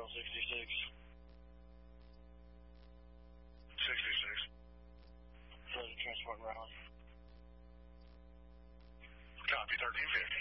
Charles 66. 66. Further transport and Raleigh. Copy, 1350.